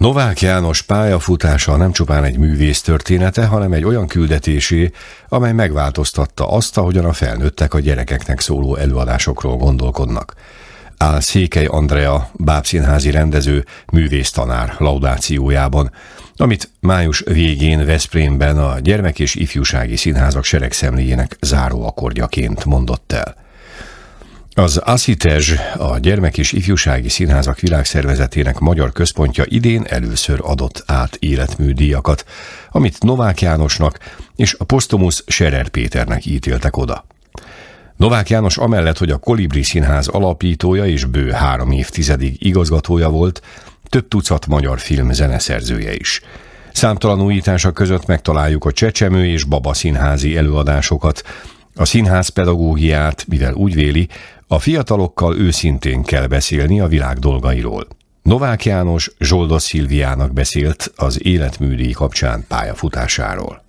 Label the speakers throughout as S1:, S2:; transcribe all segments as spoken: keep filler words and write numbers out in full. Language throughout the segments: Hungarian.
S1: Novák János pályafutása nem csupán egy művész története, hanem egy olyan küldetésé, amely megváltoztatta azt, ahogyan a felnőttek a gyerekeknek szóló előadásokról gondolkodnak. Áll Székely Andrea bábszínházi rendező művésztanár laudációjában, amit május végén Veszprémben a Gyermek- és Ifjúsági Színházak seregszemléjének záróakkordjaként mondott el. Az ASZITEZS, a Gyermek- és Ifjúsági Színházak Világszervezetének magyar központja idén először adott át életműdíjakat, amit Novák Jánosnak és a posztumusz Scherer Péternek ítéltek oda. Novák János amellett, hogy a Kolibri Színház alapítója és bő három évtizedig igazgatója volt, több tucat magyar film zeneszerzője is. Számtalan újítása között megtaláljuk a Csecsemő és Baba színházi előadásokat, a színház pedagógiát, mivel úgy véli, a fiatalokkal őszintén kell beszélni a világ dolgairól. Novák János Zsoldos Szilviának beszélt az életműdíj kapcsán pályafutásáról.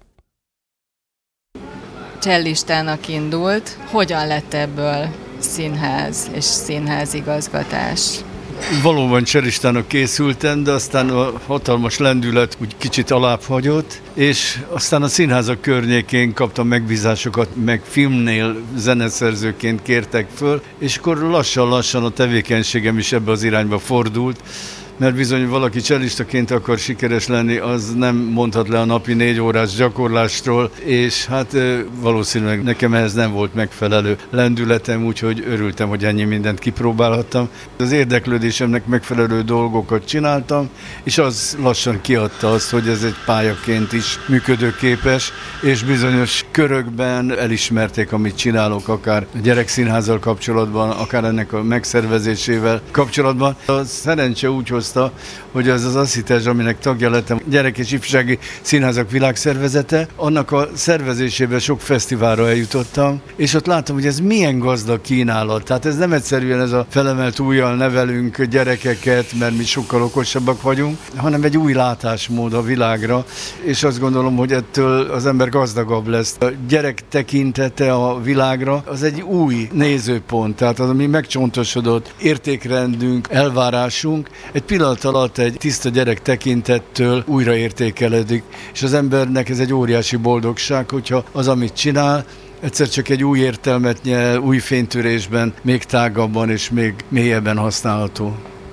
S2: Cellistának indult. Hogyan lett ebből színház és színházigazgatás?
S3: Valóban cellistának készültem, de aztán a hatalmas lendület úgy kicsit alább hagyott, és aztán a színházak környékén kaptam megbízásokat, meg filmnél zeneszerzőként kértek föl, és akkor lassan-lassan a tevékenységem is ebbe az irányba fordult, mert bizony valaki cellistaként akar sikeres lenni, az nem mondhat le a napi négy órás gyakorlástól, és hát valószínűleg nekem ehhez nem volt megfelelő lendületem, úgyhogy örültem, hogy ennyi mindent kipróbálhattam. Az érdeklődésemnek megfelelő dolgokat csináltam, és az lassan kiadta azt, hogy ez egy pályaként is működőképes, és bizonyos körökben elismerték, amit csinálok, akár a gyerekszínházzal kapcsolatban, akár ennek a megszervezésével kapcsolatban. A szerencse úgy hozta, hogy az az ASZITEZS, aminek tagja lettem, Gyerek- és Ifjúsági Színházak Világszervezete, annak a szervezésében sok fesztiválra eljutottam, és ott látom, hogy ez milyen gazdag kínálat. Tehát ez nem egyszerűen ez a felemelt ujjal nevelünk gyerekeket, mert mi sokkal okosabbak vagyunk, hanem egy új látásmód a világra, és azt gondolom, hogy ettől az ember gazdagabb lesz. A gyerek tekintete a világra az egy új nézőpont, tehát az, ami megcsontosodott értékrendünk, elvárásunk, egy pillanat alatt egy tiszta gyerek tekintettől újraértékelődik, és az embernek ez egy óriási boldogság, hogyha az, amit csinál, egyszer csak egy új értelmet nyel, új fénytörésben, még tágabban és még mélyebben használható.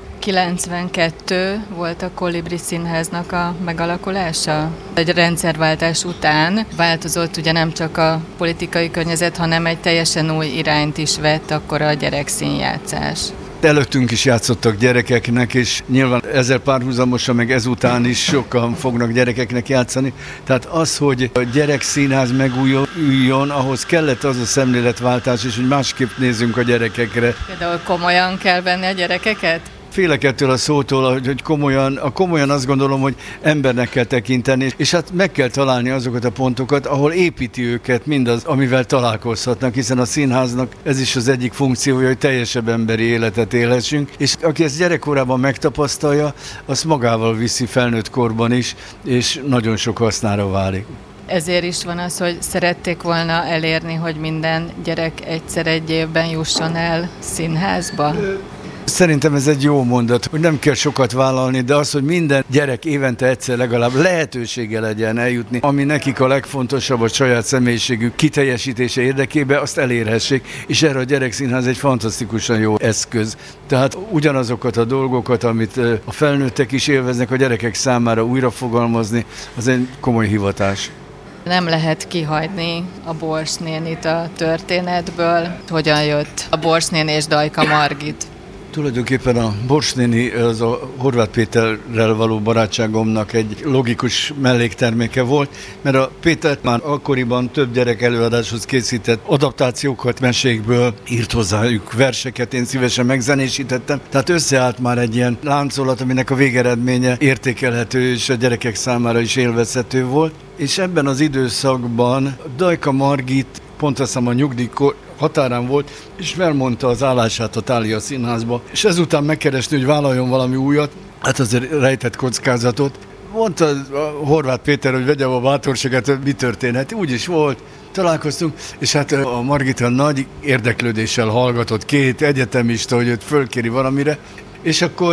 S2: kilencvenkettő volt a Kolibri Színháznak a megalakulása. Egy rendszerváltás után változott ugye nem csak a politikai környezet, hanem egy teljesen új irányt is vett akkor a gyerekszínjátszás.
S3: Előttünk is játszottak gyerekeknek, és nyilván ezzel párhuzamosan, meg ezután is sokan fognak gyerekeknek játszani. Tehát az, hogy a gyerekszínház megújuljon, ahhoz kellett az a szemléletváltás, és hogy másképp nézzünk a gyerekekre.
S2: Például komolyan kell venni a gyerekeket?
S3: Félek ettől a szótól, hogy komolyan, a komolyan azt gondolom, hogy embernek kell tekinteni, és hát meg kell találni azokat a pontokat, ahol építi őket mindaz, amivel találkozhatnak, hiszen a színháznak ez is az egyik funkciója, hogy teljesebb emberi életet élhessünk, és aki ezt gyerekkorában megtapasztalja, azt magával viszi felnőtt korban is, és nagyon sok hasznára válik.
S2: Ezért is van az, hogy szerették volna elérni, hogy minden gyerek egyszer egy évben jusson el színházba?
S3: Szerintem ez egy jó mondat, hogy nem kell sokat vállalni, de az, hogy minden gyerek évente egyszer legalább lehetősége legyen eljutni, ami nekik a legfontosabb, a saját személyiségük kiteljesítése érdekében, azt elérhessék, és erre a gyerekszínház egy fantasztikusan jó eszköz. Tehát ugyanazokat a dolgokat, amit a felnőttek is élveznek, a gyerekek számára újrafogalmazni, az egy komoly hivatás.
S2: Nem lehet kihagyni a Bors nénit a történetből. Hogyan jött a Bors néni és Dajka Margit?
S3: Tulajdonképpen a Bors néni az a Horváth Péterrel való barátságomnak egy logikus mellékterméke volt, mert a Péter már akkoriban több gyerek előadáshoz készített adaptációkat mesékből, írt hozzájuk verseket, én szívesen megzenésítettem, tehát összeállt már egy ilyen láncolat, aminek a végeredménye értékelhető és a gyerekek számára is élvezhető volt, és ebben az időszakban Dajka Margit pont azt hiszem a nyugdíjkor határán volt, és felmondta az állását a Thália Színházba, és ezután megkeresti, hogy vállaljon valami újat, hát azért rejtett kockázatot. Mondta a Horváth Péter, hogy vegyem a bátorságát, hogy mi történhet. Úgy is volt, találkoztunk, és hát a Margita nagy érdeklődéssel hallgatott két egyetemista, hogy őt fölkéri valamire, és akkor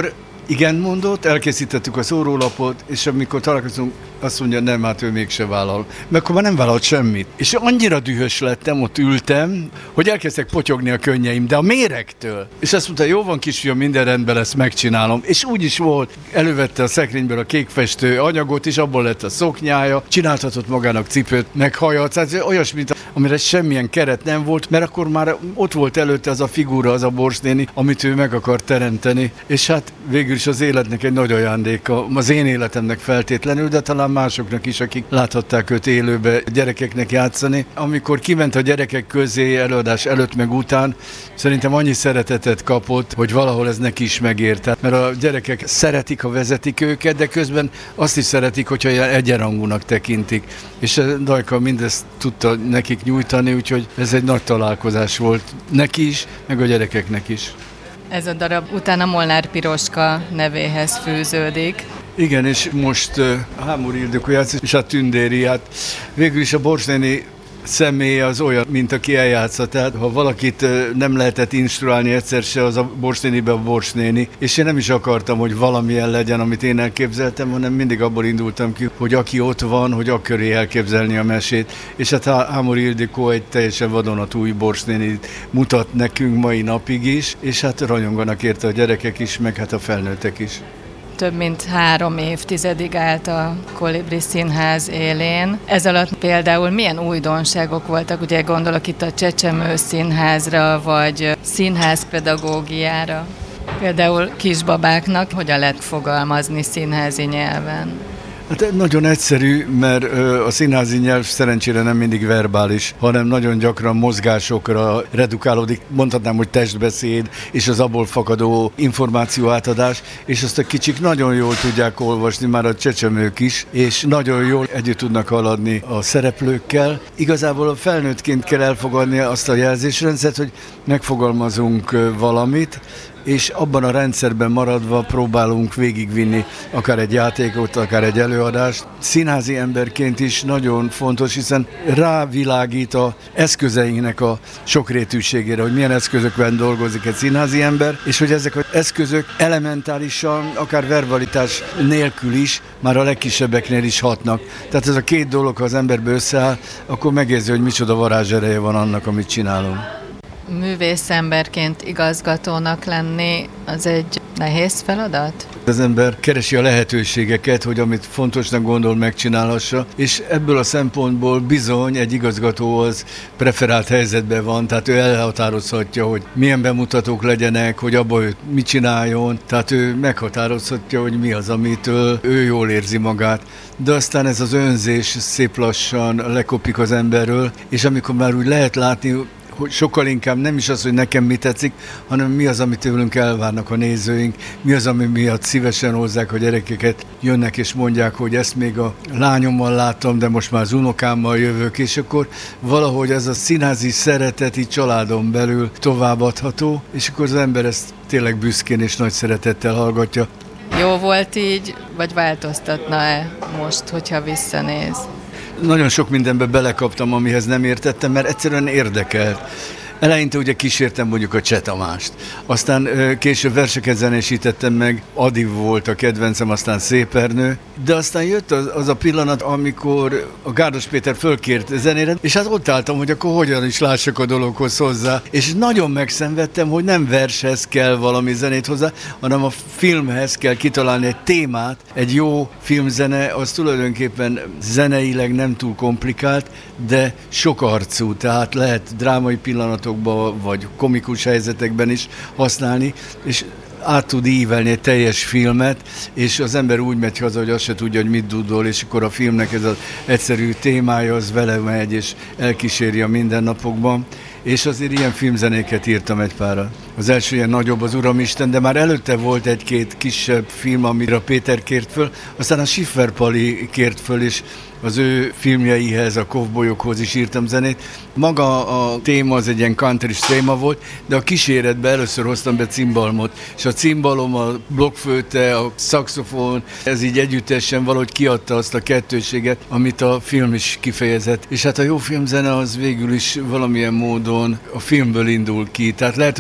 S3: igen mondott, elkészítettük a szórólapot, és amikor találkozunk, azt mondja, nem, hát ő mégse vállal. Mert akkor már nem vállalt semmit. És annyira dühös lettem, ott ültem, hogy elkezdtek potyogni a könnyeim, de a méregtől. És azt mondta, jó van kisfiam, minden rendben lesz, megcsinálom. És úgy is volt, elővette a szekrényből a kékfestő anyagot, és abból lett a szoknyája, csináltatott magának cipőt, meg hajat, tehát olyasmit, amire semmilyen keret nem volt, mert akkor már ott volt előtte az a figura, az a Borsnéni, amit ő meg akar teremteni. És hát végül is az életnek egy nagy ajándéka, az én életemnek feltétlenül, de talán másoknak is, akik láthatták őt élőbe gyerekeknek játszani. Amikor kiment a gyerekek közé előadás előtt meg után, szerintem annyi szeretetet kapott, hogy valahol ez neki is megérte. Mert a gyerekek szeretik, ha vezetik őket, de közben azt is szeretik, hogyha egyenrangúnak tekintik. És Dajka mindezt tudta nekik nyújtani, úgyhogy ez egy nagy találkozás volt neki is, meg a gyerekeknek is.
S2: Ez a darab utána Molnár Piroska nevéhez fűződik.
S3: Igen, és most uh, Hámori Ildikó játszik, és a Tündéri, hát végül is a Borsnéni személy az olyan, mint aki eljátsza. Tehát ha valakit uh, nem lehetett instruálni egyszer se, az a Borsnénibe a Borsnéni. És én nem is akartam, hogy valamilyen legyen, amit én elképzeltem, hanem mindig abból indultam ki, hogy aki ott van, hogy akköré elképzelni a mesét. És hát Hámori Ildikó egy teljesen vadonatúj Borsnénit mutat nekünk mai napig is, és hát rajonganak érte a gyerekek is, meg hát a felnőttek is.
S2: Több mint három évtizedig állt a Kolibri Színház élén. Ez alatt például milyen újdonságok voltak? Ugye gondolok itt a Csecsemő Színházra, vagy színházpedagógiára. Például kisbabáknak hogyan lehet fogalmazni színházi nyelven?
S3: Hát nagyon egyszerű, mert a színházi nyelv szerencsére nem mindig verbális, hanem nagyon gyakran mozgásokra redukálódik, mondhatnám, hogy testbeszéd, és az abból fakadó információ átadás, és azt a kicsik nagyon jól tudják olvasni, már a csecsemők is, és nagyon jól együtt tudnak haladni a szereplőkkel. Igazából a felnőttként kell elfogadni azt a jelzésrendszert, hogy megfogalmazunk valamit, és abban a rendszerben maradva próbálunk végigvinni akár egy játékot, akár egy előadást. Színházi emberként is nagyon fontos, hiszen rávilágít az eszközeinknek a sokrétűségére, hogy milyen eszközökben dolgozik egy színházi ember, és hogy ezek az eszközök elementárisan, akár verbalitás nélkül is, már a legkisebbeknél is hatnak. Tehát ez a két dolog, ha az emberbe összeáll, akkor megérzi, hogy micsoda varázsereje van annak, amit csinálunk.
S2: Művészemberként igazgatónak lenni, az egy nehéz feladat?
S3: Az ember keresi a lehetőségeket, hogy amit fontosnak gondol, megcsinálhassa, és ebből a szempontból bizony egy igazgató az preferált helyzetben van, tehát ő elhatározhatja, hogy milyen bemutatók legyenek, hogy abban ő mit csináljon, tehát ő meghatározhatja, hogy mi az, amitől ő jól érzi magát. De aztán ez az önzés szép lassan lekopik az emberről, és amikor már úgy lehet látni, hogy sokkal inkább nem is az, hogy nekem mi tetszik, hanem mi az, amit tőlünk elvárnak a nézőink, mi az, ami miatt szívesen hozzák a gyerekeket, jönnek és mondják, hogy ezt még a lányommal láttam, de most már az unokámmal jövök, és akkor valahogy ez a színházi szeretet így családon belül továbbadható, és akkor az ember ezt tényleg büszkén és nagy szeretettel hallgatja.
S2: Jó volt így, vagy változtatna-e most, hogyha visszanéz?
S3: Nagyon sok mindenbe belekaptam, amihez nem értettem, mert egyszerűen érdekelt. Eleinte ugye kísértem mondjuk a Cseh Tamást, aztán később verseket zenésítettem meg, Adi volt a kedvencem, aztán Szépernő, de aztán jött az, az a pillanat, amikor a Gárdos Péter fölkért zenére, és hát ott álltam, hogy akkor hogyan is lássak a dologhoz hozzá, és nagyon megszenvedtem, hogy nem vershez kell valami zenét hozzá, hanem a filmhez kell kitalálni egy témát. Egy jó filmzene az tulajdonképpen zeneileg nem túl komplikált, de sok arcú, tehát lehet drámai pillanatok vagy komikus helyzetekben is használni, és át tud ívelni egy teljes filmet, és az ember úgy megy haza, hogy azt se tudja, hogy mit dudol, és akkor a filmnek ez az egyszerű témája, az vele megy, és elkíséri a mindennapokban. És azért ilyen filmzenéket írtam egy párat. Az első ilyen nagyobb az Uramisten, de már előtte volt egy-két kisebb film, amire Péter kért föl, aztán a Schiffer Pali kért föl, és az ő filmjeihez, a kovbolyokhoz is írtam zenét. Maga a téma az egy ilyen country téma volt, de a kíséretben először hoztam be cimbalmot, és a cimbalom, a blokkflöte, a szaxofon, ez így együttesen valahogy kiadta azt a kettőséget, amit a film is kifejezett. És hát a jó filmzene az végül is valamilyen módon a filmből indul ki. Tehát lehet, hogy zene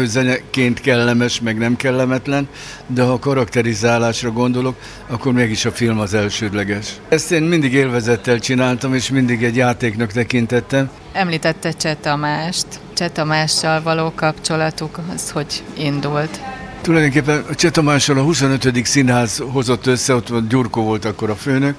S3: filmként kellemes, meg nem kellemetlen, de ha a karakterizálásra gondolok, akkor mégis a film az elsődleges. Ezt én mindig élvezettel csináltam, és mindig egy játéknak tekintettem.
S2: Említette Cseh Tamást. Cseh Tamással való kapcsolatuk az hogy indult?
S3: Tulajdonképpen a Cseh Tamással a huszonötödik színház hozott össze, ott volt, Gyurkó volt akkor a főnök,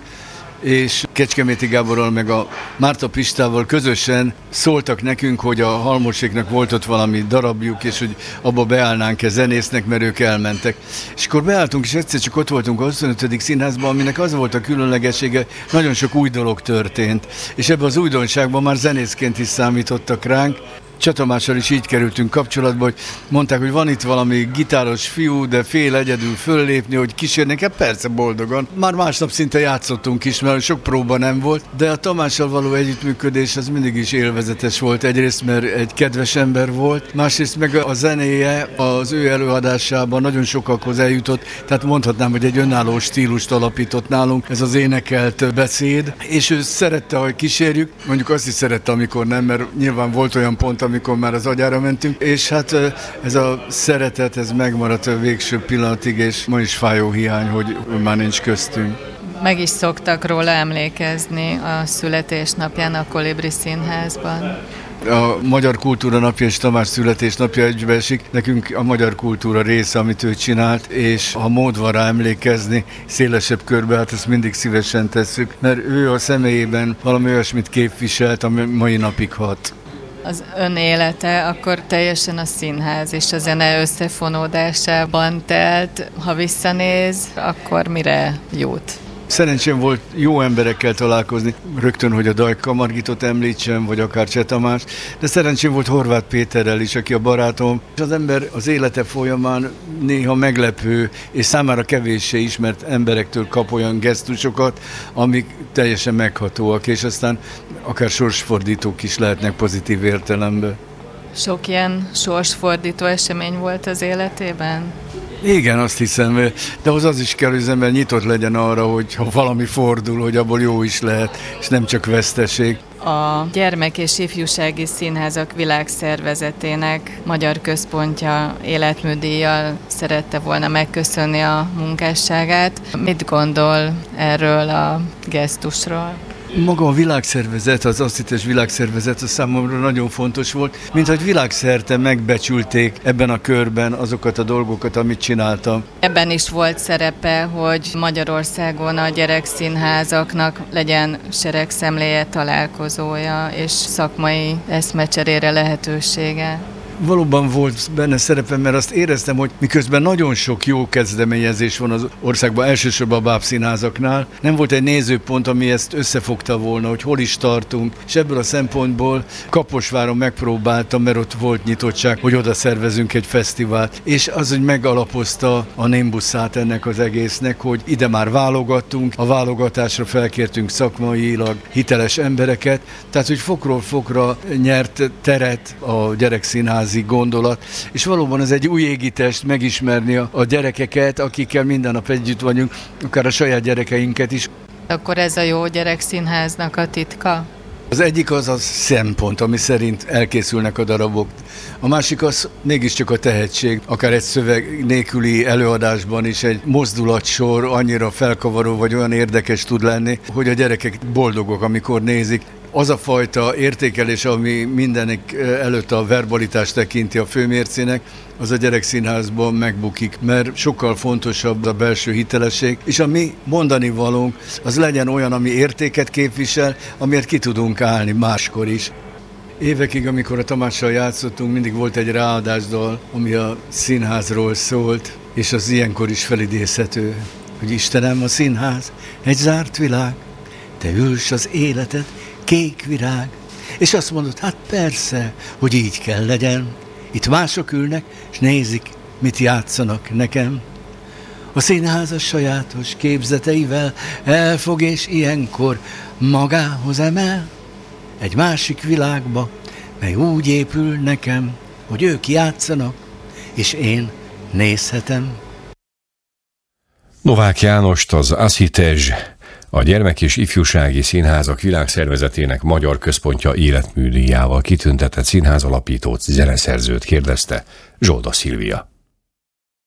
S3: és Kecskeméti Gáborral meg a Márta Pistával közösen szóltak nekünk, hogy a Halmoséknak volt ott valami darabjuk, és hogy abba beállnánk-e zenésznek, mert ők elmentek. És akkor beálltunk, és egyszer csak ott voltunk a huszonötödik színházban, aminek az volt a különlegessége, nagyon sok új dolog történt, és ebben az újdonságban már zenészként is számítottak ránk. Cseh Tamással is így kerültünk kapcsolatba, hogy mondták, hogy van itt valami gitáros fiú, de fél egyedül föllépni, hogy kísérnék, hát persze boldogan. Már másnap szinte játszottunk is, mert sok próba nem volt, de a Tamással való együttműködés az mindig is élvezetes volt. Egyrészt, mert egy kedves ember volt, másrészt meg a zenéje az ő előadásában nagyon sokakhoz eljutott, tehát mondhatnám, hogy egy önálló stílust alapított nálunk, ez az énekelt beszéd, és ő szerette, hogy kísérjük, mondjuk azt is szerette, amikor nem, mert nyilván volt olyan pont, amikor már az agyára mentünk, és hát ez a szeretet, ez megmaradt a végső pillanatig, és ma is fájó hiány, hogy már nincs köztünk.
S2: Meg is szoktak róla emlékezni a születésnapján a Kolibri Színházban.
S3: A Magyar Kultúra Napja és Tamás születésnapja egybeesik. Nekünk a magyar kultúra része, amit ő csinált, és ha mód van rá emlékezni szélesebb körbe, hát ezt mindig szívesen tesszük, mert ő a személyében valami olyasmit képviselt, ami mai napig hat.
S2: Az ön élete akkor teljesen a színház és a zene összefonódásában telt. Ha visszanéz, akkor mire jut?
S3: Szerencsém volt jó emberekkel találkozni, rögtön, hogy a Dajka Margitot említsem, vagy akár Cseh Tamás, de szerencsém volt Horváth Péterrel is, aki a barátom. És az ember az élete folyamán néha meglepő, és számára kevéssé ismert emberektől kap olyan gesztusokat, amik teljesen meghatóak, és aztán akár sorsfordítók is lehetnek pozitív értelemben.
S2: Sok ilyen sorsfordító esemény volt az életében?
S3: Igen, azt hiszem, de ahhoz az is kell, hogy az ember nyitott legyen arra, hogy ha valami fordul, hogy abból jó is lehet, és nem csak veszteség.
S2: A Gyermek- és Ifjúsági Színházak Világszervezetének Magyar Központja életműdíjjal szerette volna megköszönni a munkásságát. Mit gondol erről a gesztusról?
S3: Maga a világszervezet, az Asszites Világszervezet a számomra nagyon fontos volt, mint hogy világszerte megbecsülték ebben a körben azokat a dolgokat, amit csináltam.
S2: Ebben is volt szerepe, hogy Magyarországon a gyerekszínházaknak legyen seregszemléje, találkozója és szakmai eszmecserére lehetősége.
S3: Valóban volt benne szerepem, mert azt éreztem, hogy miközben nagyon sok jó kezdeményezés van az országban, elsősorban a bábszínházaknál, nem volt egy nézőpont, ami ezt összefogta volna, hogy hol is tartunk, és ebből a szempontból Kaposváron megpróbáltam, mert ott volt nyitottság, hogy oda szervezünk egy fesztivált, és az, hogy megalapozta a nimbuszát ennek az egésznek, hogy ide már válogattunk, a válogatásra felkértünk szakmailag hiteles embereket, tehát, hogy fokról fokra nyert teret a gyerekszínház gondolat, és valóban ez egy új égitest megismerni a, a gyerekeket, akikkel minden nap együtt vagyunk, akár a saját gyerekeinket is.
S2: Akkor ez a jó gyerekszínháznak a titka?
S3: Az egyik az a szempont, ami szerint elkészülnek a darabok. A másik az mégiscsak a tehetség, akár egy szöveg nélküli előadásban is egy mozdulatsor annyira felkavaró vagy olyan érdekes tud lenni, hogy a gyerekek boldogok, amikor nézik. Az a fajta értékelés, ami mindenek előtt a verbalitást tekinti a főmércének, az a gyerekszínházban megbukik, mert sokkal fontosabb a belső hitelesség, és a mi mondani valónk, az legyen olyan, ami értéket képvisel, amiért ki tudunk állni máskor is. Évekig, amikor a Tamással játszottunk, mindig volt egy ráadásdal, ami a színházról szólt, és az ilyenkor is felidézhető, hogy Istenem, a színház egy zárt világ, te ülsz az életed, kék virág, és azt mondod, hát persze, hogy így kell legyen. Itt mások ülnek, és nézik, mit játszanak nekem. A színház a sajátos képzeteivel elfog, és ilyenkor magához emel egy másik világba, mely úgy épül nekem, hogy ők játszanak, és én nézhetem.
S1: Novák Jánost, az Asszites A Gyermek- és Ifjúsági Színházak Világszervezetének Magyar Központja életműdíjával kitüntetett színházalapítót, zeneszerzőt kérdezte Zsolda Szilvia.